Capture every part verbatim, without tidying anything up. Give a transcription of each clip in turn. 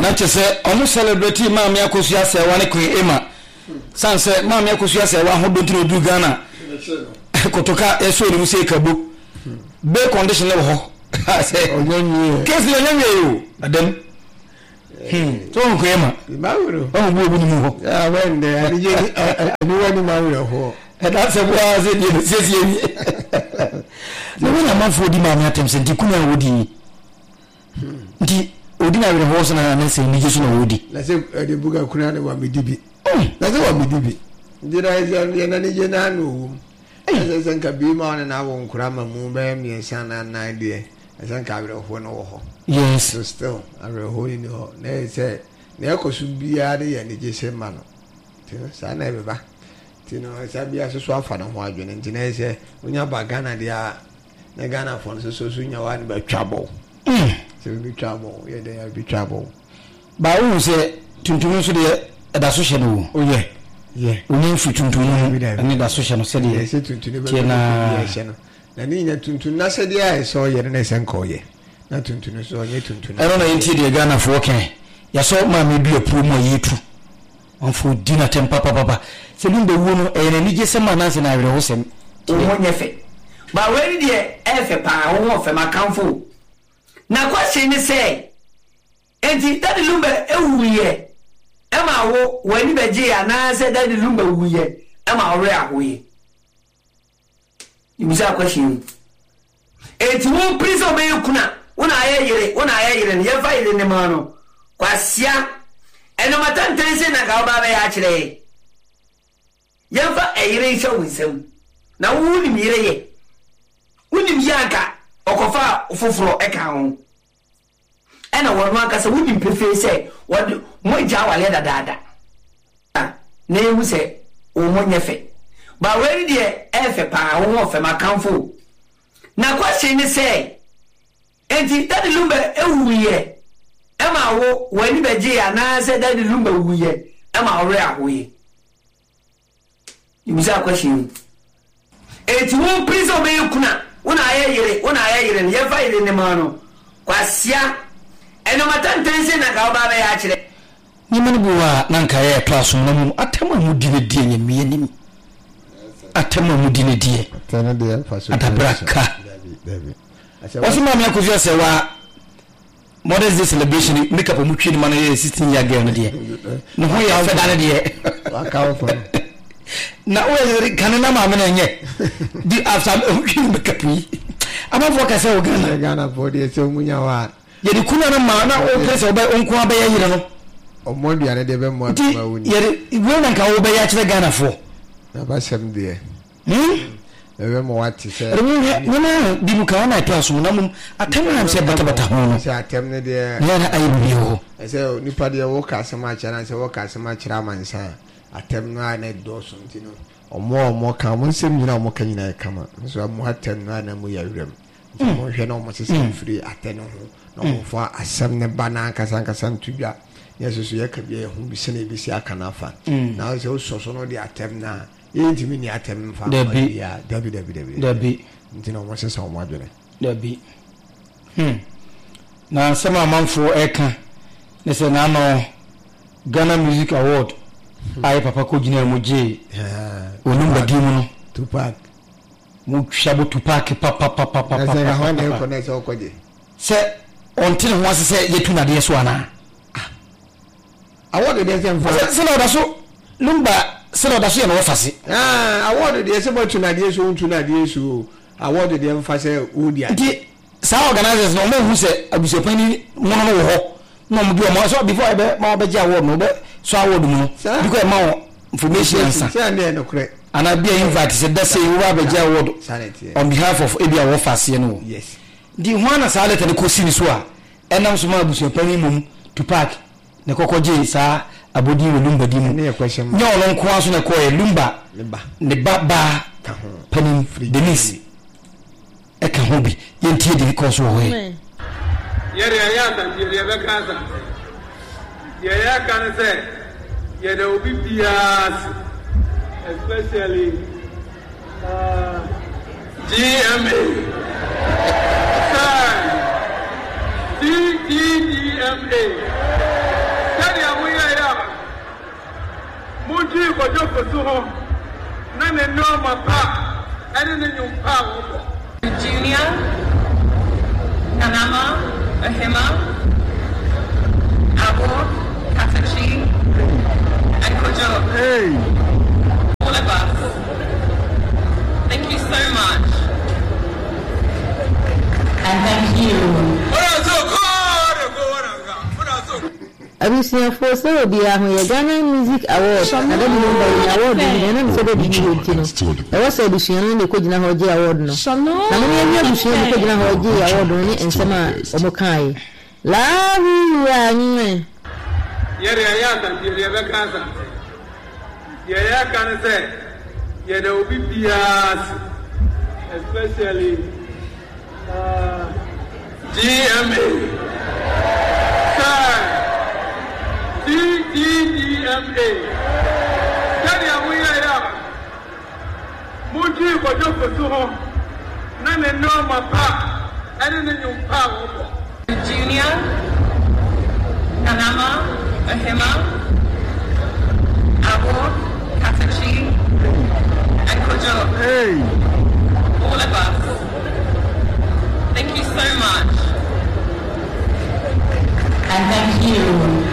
na chese onu celebrate ma me akosu ase wa ne Queen Emma sanse ma me akosu ase wa hodo ntino du Ghana kotoka eso ni muse kabu be condition le ho say onyenye case le onyenye yo adam hmm so Queen Emma mawuro o bu obu ni mu ho ah when they ani ani wani mawuro ho that's a was it you say say no when am for di ma me atem senti kuna wodi ndi odi na we ho so na na say ni jesu na wodi na say de buga kuna na wa medibi na say wa medibi ndi na ya na ni je na no ese senka bi ma na na wo nkura ma mu be mi sha na na de senka we ho no ho yes so still I will hold in ho na say na ekosu bia de ya ni je se ma no tino sa na be ba tino sa bia so so afa na ho adwene nti na say onya ba Ghana dia na Ghana fo so so so nya wa ni ba twabo so bi twabo ye de ya bi twabo ba wo se tuntum so de da so hye no oh yeah yeah onye fu tuntum ani da so hye no se de ye se tuntum be na hye no na ni nya tuntum na se de ai so ye na se nko ye na tuntum so ye tuntum ero na yenti de Ghana fo ken ya so ma me bi promo yetu on fo dina tempa papa papa se lumbe wo no e na ni je se ma na se na were ho sem o ho nyefe ba we ni de e fe pa ho ho fe makamfo na kwase ni say enti dadi lumbe ewuye e ma wo wani beje ya na se dadi lumbe wuye e ma ore ahoye imisa kwase enti wo priso be kuna una ayere una ayere ne ye fa ile ne ma no kwasia eno matantan se na ga ba be ya kire ye fa ayere sha wisem na wo ni mire ye woni yanka okofa ofoforo eka ho ena wonu aka se wodi mpefe se wodi moja wale dadada na ewu se o monyefe ba weri de efe pa wo ofe makamfo na kwase ni se enti dadi lumbe ewuye ema wo wani beje ya na se dadi lumbe wuye ema ore ahoye imisa kwase enti wo priso be kuna una ayere una ayere ne yefa ile ne mano kwasia eno matantan se na ga ba ba ya kire ni mani buwa nan ka ya to aso na mu atama mu di ne die nyame anim atama mu di ne die atana de fa so atabraka wasu ma me akufia se wa Mother's Day celebration make up mu twi ni man ye sixteen year girl ne die no ho ya fa dane die wa ka fo na o kan na ma me na nye di after make up yi ama fo ka se o Ghana Ghana for the so munya wa ye di kuna na ma na o pese o ba onko aba ya yire no o mo duane de be mo atuma woni ye we na ka o ba ya kire Ghana fo na ba sem de hmm ewe mo wati se ni na di mu ka na to aso na mum atama am se bata bata ho no se atem ne de na na ayi bi ho se nipa de wo ka se ma kira se wo ka se ma kira mansa atem na na do so ntino omo omo ka mo nsem nyina omo ka nyina kama so mo atem na na mo ya wrem mo hwe na omo se se free ateno ho na mo fa asem ne bana kasa kasa ntudwa yeso so ye ka bi ho bi se na bi si aka na afa na so so so no de atem na yenti mi ni atem fa ya dabi dabi dabi dabi ntino mo se so mo adwene dabi hmm na sama manfo eka ne se na no Ghana Music Award ai papa ko gina mo je onumba di mu no Tupac mu shabo Tupac papa papa papa se ga ho ne ko ne se okoje se ontin ho ase se yetu na de so ana award de se mfa se na odaso lumba se na odaso ye na ofase ah award de se botu na de so untu na de so award de mfa se odi ade sa organizers no mo hu se abusepani mo no wo ho no mo bi o mo so before ebe ma be ja award no be so award mu no because ma wo information answer say na no kure ana be invite se da say wo be ja award on behalf of ebia wo fase no yes di hwana sa leta ne ko sini so a enam so ma abusepani mum Tupac ne kokoje sa abodi wo lumba di mu ne question nya ono nko aso ne ko e lumba ne baba panin Denise e ka hobi yentie de ko so ho e yere ya ta yere be kaza yere ya kan se yere obi bias especially uh G M A G G M A Muji ko joko suho. Na ne no ma pa. Ene ne nyum pa wo. Junior, Nanama, Ahima, Abo, Katachi, and Kojo. Hey. All of us. Thank you so much. And thank you. Abusia for so be a Ghana Music Award. I don't know award. I don't say that you I was a Busian the Kojina Hoji Award. No, I mean, you Busian the Kojina Hoji Award and Sama Omokai. Love you, Yere ayata yere bekaza. Yere kana say yere obi bias especially uh G M A. Sir D D D M A. Kani amuya ya. Muji ko joko suho. Na ne no ma pa. Ene ne nyum pa wo. Junior, Nanama, Ahima, Abo, Katachi, and Kojo. Hey. All of us. Thank you so much. And thank you.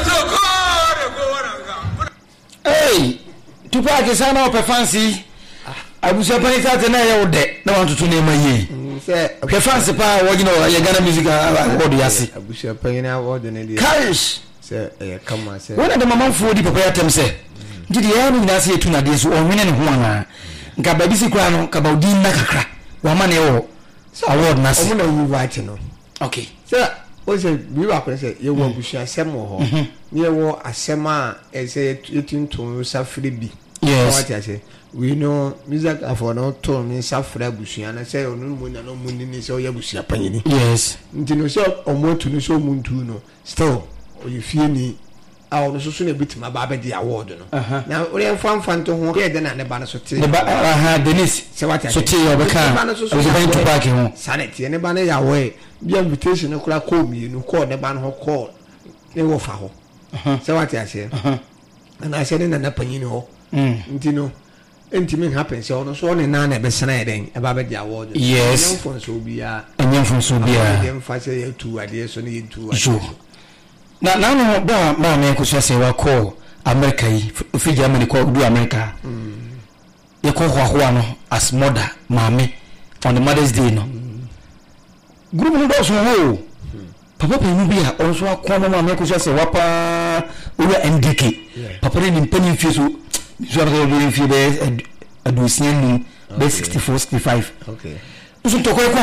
Hey, Tupac is an open fancy. I was a penny that and I owe that. No one to name my ye. The fancy power, what you know, I got a music award. Yes, I wish you're paying out the Cash. Say, come on, say, one of the mamma for the prepare them say. Did the enemy not say to Nadis or Minen Huana? Gababisi Grano, Kabodin Nakakra, Wamane or award Nasi. I'm going to write, you know. Okay, Sir, what's a view up and say, you won't be sure some more. Near war a sema as a eating to Safri. yes, What I say. We know music for no tone in Safra Busian. I say, oh, no moon and no moon in his oya Busia Penny. yes, Until so or more to no so moon to no. Still, you feel me. I also soon a bit my baby the award. Now, we have one fan to who get then and the banner so the ba Denise. so what I So tell you, I was going to back him. sanity and the banner away. The invitation of call me, you call the banner call. They were for so what I say. And I said in an opinion, you know, intimate happens, so no so on and none ever sniding about the award. Yes, for so be a and young from Subia. them fancy two ideas on it two. Sure. Now, now, now, mamma, could just say, well, call America, if you Germany call do America. You call Juano as mother, mammy, on the Mother's Day. No, group of those who Papa Penubia also a corner, mamma, could just say, Wapa, we were N D K. Papa in penny fusel, you are going to be a Ducian, be sixty-four, sixty-five. Okay. So to call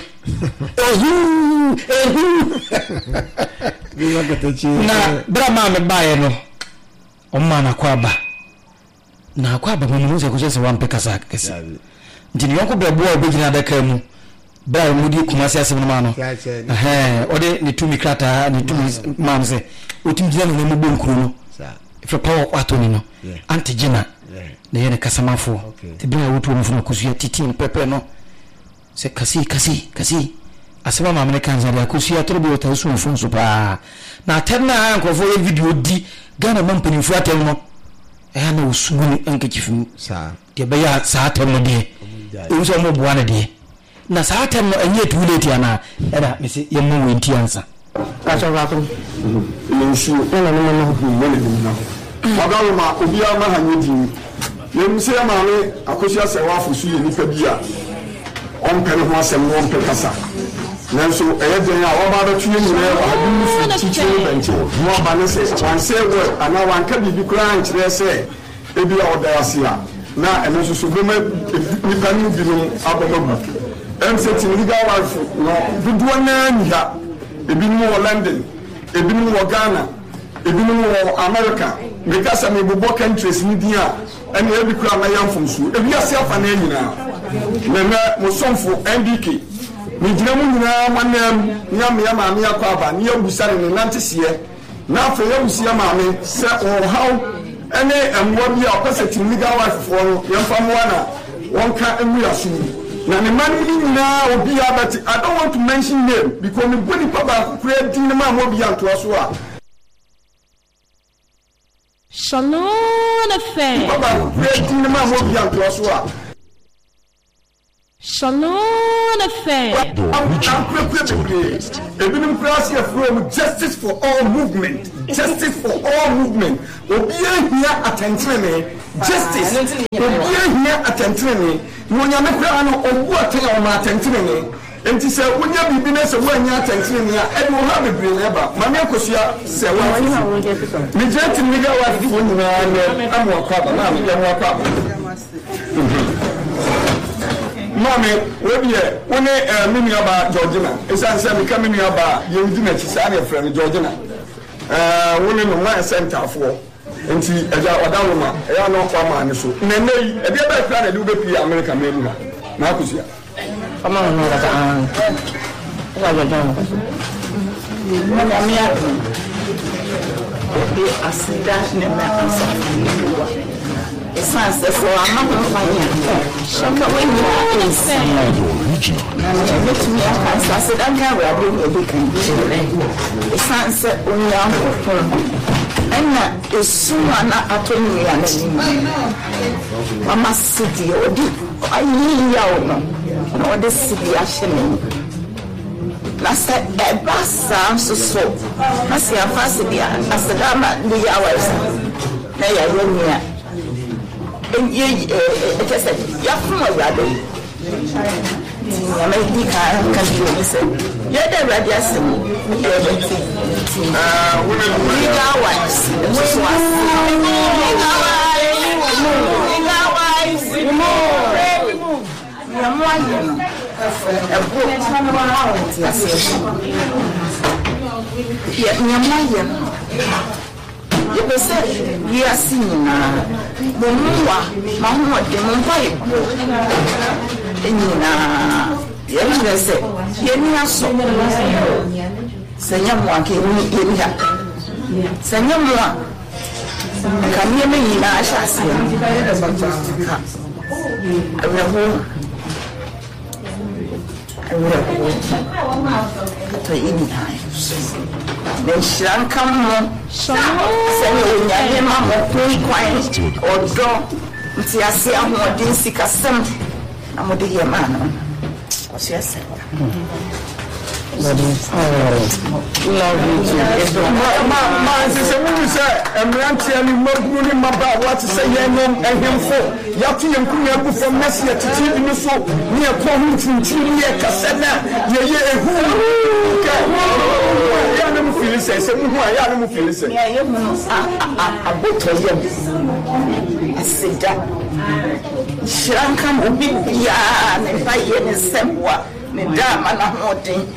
na brama me bae no o mana kwaba na kwaba mo mo se ko se wan pekasa kesi ndini yonko be bo obegina daka mu bra mu di kumasi asem no ma no eh o de ni tumi krata ni tumi mam se o tumi gina no mo bonkuru no ifra power kwato ni no antigena na yene kasamafo te bia wotu mo fu ko suya titi pepe no se kasi kasi kasi asema ma American zaria ko suya trobi o ta su fun so pa na terna an ko fo video di Ghana man pani fu atem no e na usunu anke chifu sa de be ya sa atem no de e so mo buana de na sa atem no enye tu late ana e da me se yemmo we nti ansa ka so ga to le su e na no no hu mo le ni na oga ma obi ama ha nyedi yem se ma me akosia se wa fu su ye nipa bia on pere ho asem no on pere kasa nanso eye den a oba ba tuye ni na adu fu titire bento no ba ne se wan se wo ana wan ka bibi kura nkyere se ebi a oda asia na eno so so be ma nipa ni bi no aboma bu em se tin legal wife no dudu na nya ebi no wo London ebi no wo Ghana ebi no wo America me kasa me bobo countries ni dia ene ebi kura na yamfom so ebi asia fa na nyina neme musomfo N D K mi gyina mu nyina manam nyam ya maame akwa aba ne yabusare ne nantesiye na afa yabusia maame se o haw ene emwo bia opese tin legal wife for no yemfa mo na wonka emu yaso na ne man ni nyina obi abati I don't want to mention name because me body papa kura din ma mo bia to aso a Shalom F M. Baba, create in the man who be to us. Shalom F M. Justice for all movement. Justice for all movement. Obi here attention. Justice. Obi here attention. When you make no obu attention attention. Enti se wonya bibi na se wonya attention ni a e wo ha bebre na ba mame akosua se wo me jet mi ga wa di wonu na na amo kwa ba na me ya mo kwa mame we bi e woni mimi aba Georgina esan se me ka mimi aba ye udi na chi sa na friend Georgina eh woni no man center for enti eja odawo ma e ya no kwa ma ne so na nei e bi ba kra na di be pi America me na na akosua Come on, no, that's on. What are you doing? I'm here. Okay, I see that in the answer. It's not so I'm not going to find you. Show me when you are inside. Let me ask. I said, I'm going to bring a big and it's not so when you are and it's soon at twenty years. Mama City, I need you. No, this city actually. Last time, a bus so so. I see a fast be as the dama the hours. Nay, I went here. And ye, it is a young rabbit. I may be kind of listen. You're the radius. Ah, women, our wives. Which was Yamoyem, a book, yet Yamoyem. You will say, we are seeing the Mua, Mamma, the Mumbai. And you say, Yenia so. Senyamwa came in here. Senyamwa. Can you mean I shall say? I will. I will to any times. Then she can come on. Send you in mamma, pretty quiet or draw. See, I see I'm more dinsic as some. I'm with the man. What's your say? Love you too. Mamma, you say, and Ranty and Murmuring about what to say, and him for. Yati and Kuya from Messia to T V so near Pohun from T V Cassetta. Ye, who I don't feel it says, and who I don't feel it says. A boat of them. I said that. Shankam will be beyond and by any semwa, Madame and a holding.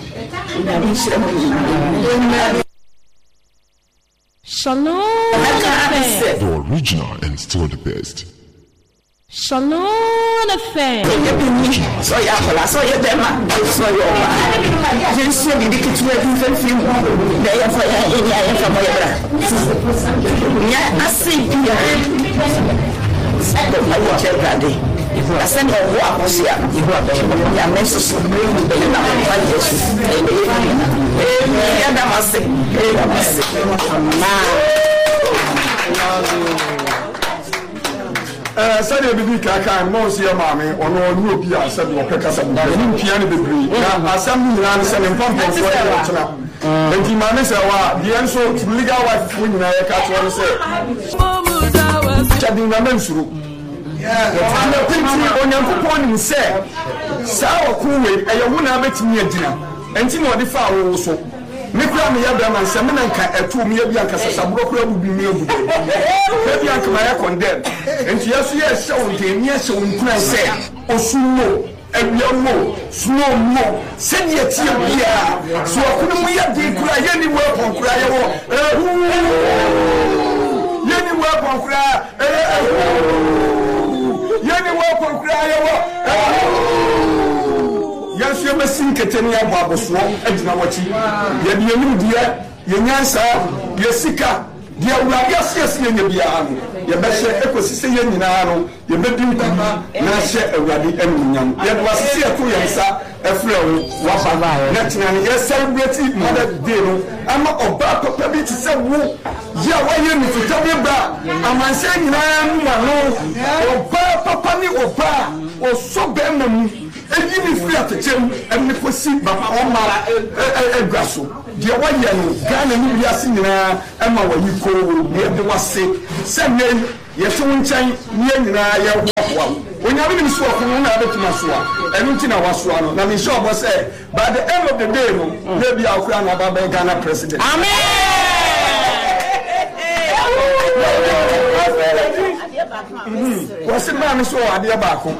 Shalom. The original and still the best. Shalom affair. So ya kola so ya dema so yo ba. Jesu bi di kitu e fi fi mu. Na ya fa ya ya ya fa mo ya bra. Ya asibi ya. Sado ma ya chegade. Asani ya wa akosia. Ya meso so be na fa Yesu. Eh ya da mase. Eh da mase. Eh sani bibi kaka mo si ya mame ono onu obi a sabi o kaka sabi ni pia ne bebre na asam ni ran se ne pampo so ya tuna enti mame se wa the enso legal wife we na ya ka to se chabi na mensuru ana pinti onyankopon ni se sa okuwe eyewu na betimi agina enti na odi fa wo so me kura me ya bra man se me nanka etu me ya bi anka sasaburo kura bubi me obu e bi anka ma ya condemn enti yesu ye show de ni ye show nkuna se osumo ewiamo sumo mo se die tie bia so okunu mu ya de kura ye ni weapon kura ye wo ye ni weapon kura ye ni weapon kura ye wo Yansu mesin keteni ya baboso agina wachi ye bi enu dia ye nyansa ye sika dia urade asiasi ye bia anu ye behye ekosise ye nyina anu ye bedi nkuma na hye urade enunyam ye do asisi eto ye nsa efre wo waba na tinani ye celebrate Mother's Day no ama oba papa bi ti se wo ya waye mi tutabe ba amanse nyina mu no oba papa ni oba o so be mamu eyi mi fi atechem em ko si baba o mara e graso de waye no Ghana ni bi ase nyina e ma wayi ko ne de wase se ne ye so nchan ne nyina ye wo onya bi ni so ko na abetuma so a enu nti na waso ano na me sure bo say by the end of the day no ne bi akura na baba Ghana president. Amen. What's the man so adia ba ko?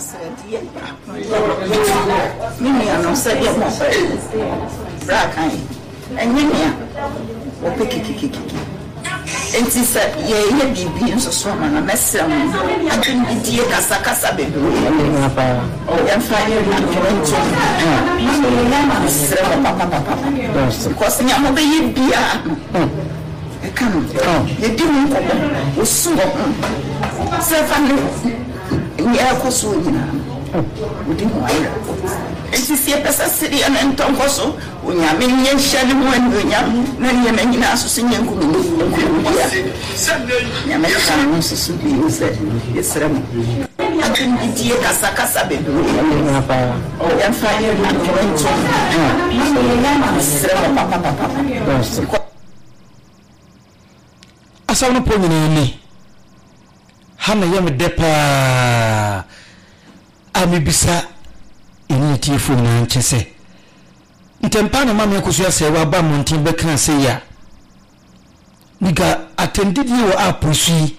Mimi ano say e mo bra kan. Enyimia o pekikikiki. Enti se ye ye bibi nso so ma na mesem. Adin bidie kasa kasa bebu. Ya fa ye na nto. Mama sere papa papa. Because nya mo be ye bia. E kan. Ye di mo ko. O su. Se fa ni. Ni e ko so nyina. Udi mo ayi. Enti se pesa siri an entonko so. Unya me nye shali mo nya na nye me nyina asusu nye nkunu ya nya me kan no susu bi use yesra mo akin bidie kasa kasa bedu ya fa ye na nto mama sra papa papa asaw no po nyina ni hana ye me depa amibisa eni tiefo na nchese ntempa na mama yakosu ase wa ba montin be kan se ya niga attended you aprusi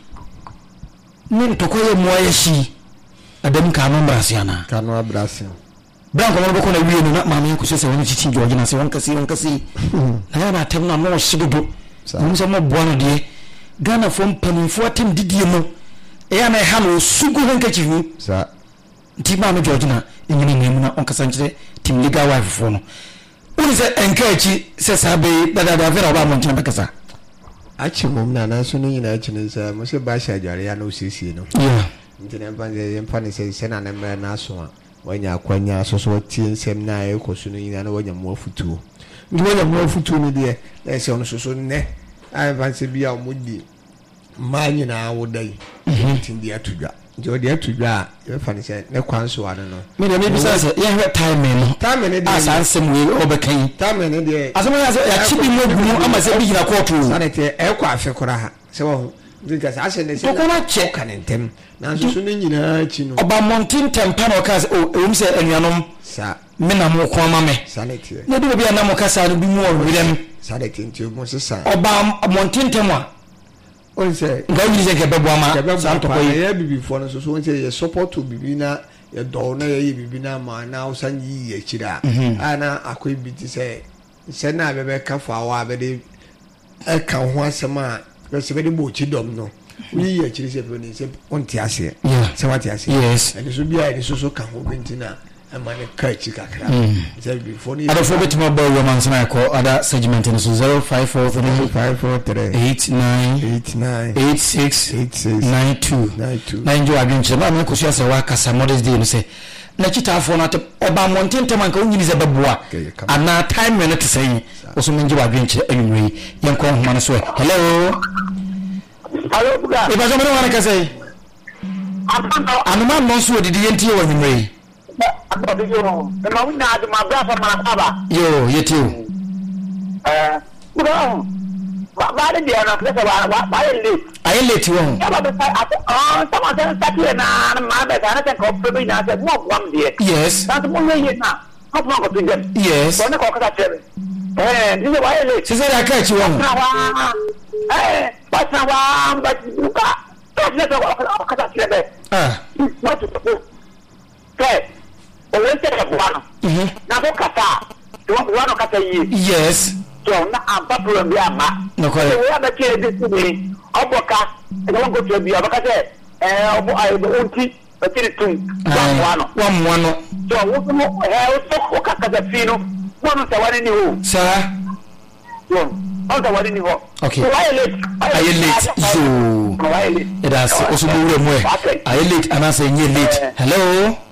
ne ntokoye moye shi adam ka no brasiana ka no brasiana branko mo beko na wie no na mama yakosu ase woni chichi George na se won kasi won kasi na ya na atem na mo shigodo mo se mo boano de Ghana fom panimfo atem didie mo e ya na ha no sugu honka chihu sa ti mama George na enyini nemu na on kasa nkire tim legal wife fo no Who is encourage Sabe that I have about Montanacasa? Actually, Mumna, and so you know, Monsieur Basha, Jariano Sisi, no. Yeah. Internet funny says, Sena and Naswa, when you are Quanya, so what teen same na Cosuni, and when you're more for two. When you're more for two, dear, that's on so soon. I advance to be a woody. Mine in our day, in the Atuga. Jodi to ja e fa ni se ne kwan so ade no me de me bi say ye hwe time no time ne de asansem we obekan time ne de asemo ya ya chibi mo gumu ama se bi gina court o sanete e kwa afi kora ha se wo diga sa ase ne se ko na che kanentem na so so ne nyina chi no oba mountain tempa na oka o ewum se anuanom sa me na mo ko ma me sanete ne de bi na mo kasa no bi mu o wirem sanete nti mo se sa oba mountain temwa on say ngani je ke bebo ama santo ko ye bibi fo no so so on say ye support to bibi na ye do na ye bibi na ma na usan yi ye kira ana akoy biti say se na be be ka fa wa be de e ka ho asema be se be de bo chi dom no yi ye kiri se be ni se on ti ase se wa ti ase yes e so bia e so so ka ho bintina amane ka chi kakra se bi fo ni ada fo beti mo ba romance na ko ada segment no so zero five four three five four three eight nine eight nine eight six eight six nine two nine two na njo adwenche ma me ko so ase wa kasa Mother's Day no se na chita afo na te oba monten tema nka onyini ze babua ana time minute sen oso me njo adwenche anwui yen ko homa no so hello hello buga e ba so me wana kasa anuma no so didi yentie wa nwui yo yetu eh buga ba de dia na pesa ba ba le ayi late won ya ba ba ah sama sen sakire na ma ba kana sen ko pe na se mo kwam die yes ta mo ye na ko mo ko tinga yes ko na ko ka tere eh ni ba le se se da ka chi won eh ba na wa ba buka ta ne ko ka tere ah what to do okay o se ka buano mhm na ko kata to buano kata yi yes so na amba problem bi ama no ko we aba kire de sini oboka e ga ngo to bi abaka se eh obo ai do unti ba kire tun wa mwano wa mwano so wo mo eh o so ko kaka da fino mo no ta wani ni ho sa so o ta wani ni ho okay so why late ayi late so why late it has also be more ayi late and I say late hello